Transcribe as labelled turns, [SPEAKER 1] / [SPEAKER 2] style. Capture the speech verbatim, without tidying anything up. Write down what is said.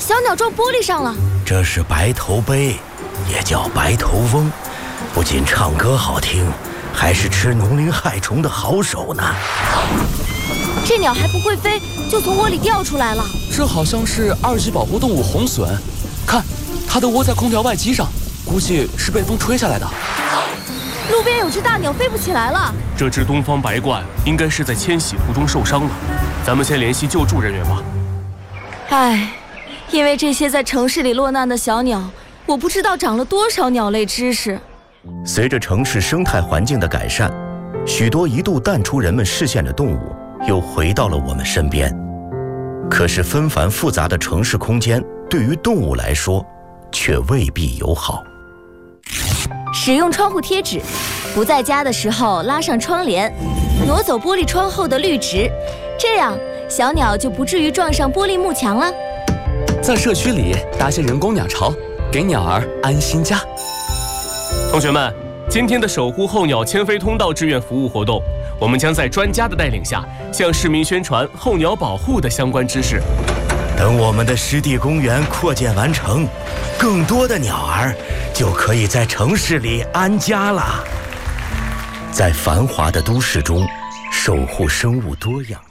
[SPEAKER 1] 小鸟撞玻璃上了。
[SPEAKER 2] 这是白头鹎，也叫白头翁，不仅唱歌好听，还是吃农林害虫的好手呢。
[SPEAKER 1] 这鸟还不会飞，就从窝里掉出来了。
[SPEAKER 3] 这好像是二级保护动物红隼，看，它的窝在空调外机上，估计是被风吹下来的。
[SPEAKER 1] 路边有只大鸟飞不起来了。
[SPEAKER 4] 这只东方白鹳应该是在迁徙途中受伤了，咱们先联系救助人员吧。
[SPEAKER 1] 唉，因为这些在城市里落难的小鸟，我不知道长了多少鸟类知识。
[SPEAKER 2] 随着城市生态环境的改善，许多一度淡出人们视线的动物又回到了我们身边。可是纷繁复杂的城市空间对于动物来说却未必友好。
[SPEAKER 1] 使用窗户贴纸，不在家的时候拉上窗帘，挪走玻璃窗后的绿植，这样小鸟就不至于撞上玻璃幕墙了。
[SPEAKER 3] 在社区里搭些人工鸟巢，给鸟儿安心家。
[SPEAKER 4] 同学们，今天的守护候鸟迁飞通道志愿服务活动，我们将在专家的带领下，向市民宣传候鸟保护的相关知识。
[SPEAKER 2] 等我们的湿地公园扩建完成，更多的鸟儿就可以在城市里安家了。在繁华的都市中，守护生物多样。